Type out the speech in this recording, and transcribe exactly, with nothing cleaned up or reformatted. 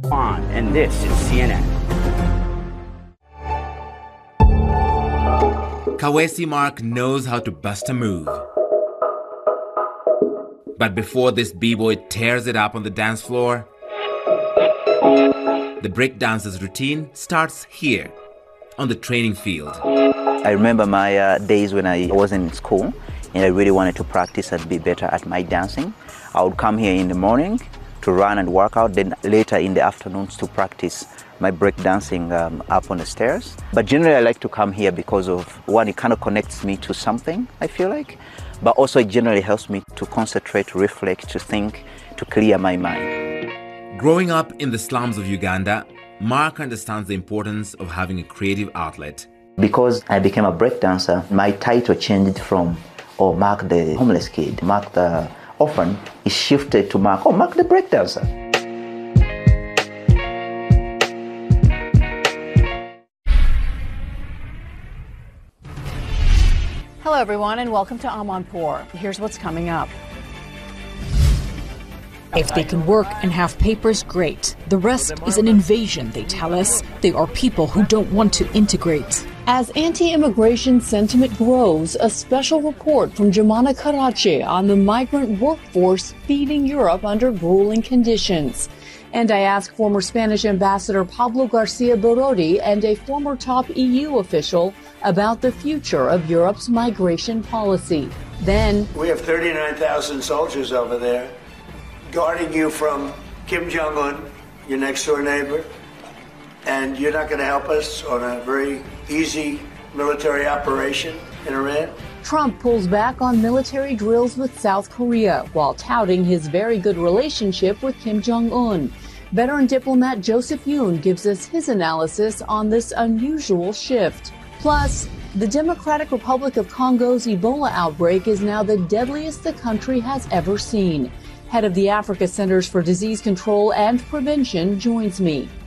On, and this is C N N. Kawesi Mark knows how to bust a move. But before this b-boy tears it up on the dance floor, the breakdancer's routine starts here, on the training field. I remember my uh, days when I was in school and I really wanted to practice and be better at my dancing. I would come here in the morning to run and work out, then later in the afternoons to practice my break dancing um, up on the stairs. But generally I like to come here because of, one, it kind of connects me to something, I feel like, but also it generally helps me to concentrate, to reflect, to think, to clear my mind. Growing up in the slums of Uganda, Mark understands the importance of having a creative outlet. Because I became a break dancer, my title changed from, oh, Mark the homeless kid, Mark the orphan, is shifted to Mark, oh, Mark the break dancer. Hello, everyone, and welcome to Amanpour. Here's what's coming up. If they can work and have papers, great. The rest is an invasion, they tell us. They are people who don't want to integrate. As anti-immigration sentiment grows, a special report from Jumana Karachi on the migrant workforce feeding Europe under grueling conditions. And I ask former Spanish Ambassador Pablo Garcia Borodi and a former top E U official about the future of Europe's migration policy. Then, we have thirty-nine thousand soldiers over there guarding you from Kim Jong-un, your next-door neighbor, and you're not going to help us on a very easy military operation in Iran? Trump pulls back on military drills with South Korea while touting his very good relationship with Kim Jong-un. Veteran diplomat Joseph Yoon gives us his analysis on this unusual shift. Plus, the Democratic Republic of Congo's Ebola outbreak is now the deadliest the country has ever seen. Head of the Africa Centers for Disease Control and Prevention joins me.